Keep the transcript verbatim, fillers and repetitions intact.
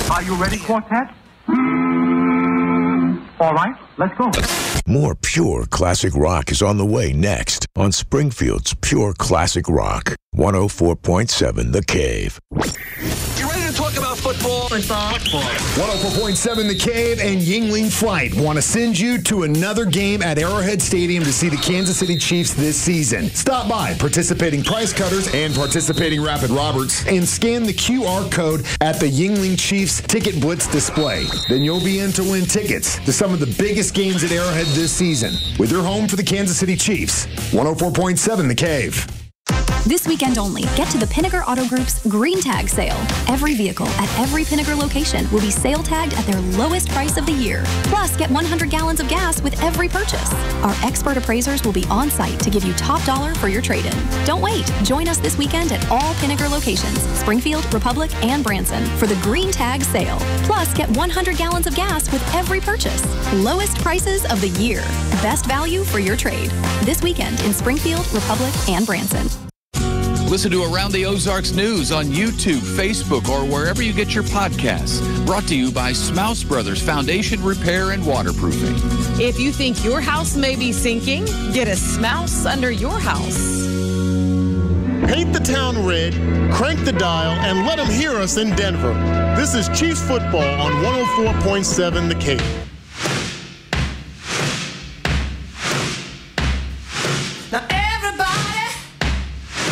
Are you ready, Quartet? All right, let's go. More pure classic rock is on the way next on Springfield's Pure Classic Rock. one oh four point seven The Cave. You ready to talk about football? Football. Football. one oh four point seven The Cave and Yingling Flight want to send you to another game at Arrowhead Stadium to see the Kansas City Chiefs this season. Stop by participating Price Cutters and participating Rapid Roberts and scan the Q R code at the Yingling Chiefs Ticket Blitz display. Then you'll be in to win tickets to some of the biggest games at Arrowhead this season with your home for the Kansas City Chiefs. one oh four point seven The Cave. This weekend only, get to the Pinnaker Auto Group's Green Tag sale. Every vehicle at every Pinnaker location will be sale tagged at their lowest price of the year. Plus, get one hundred gallons of gas with every purchase. Our expert appraisers will be on site to give you top dollar for your trade-in. Don't wait. Join us this weekend at all Pinnaker locations, Springfield, Republic, and Branson for the Green Tag sale. Plus, get one hundred gallons of gas with every purchase. Lowest prices of the year. Best value for your trade. This weekend in Springfield, Republic, and Branson. Listen to Around the Ozarks News on YouTube, Facebook, or wherever you get your podcasts. Brought to you by Smouse Brothers Foundation Repair and Waterproofing. If you think your house may be sinking, get a Smouse under your house. Paint the town red, crank the dial, and let them hear us in Denver. This is Chiefs football on one oh four point seven The Cave.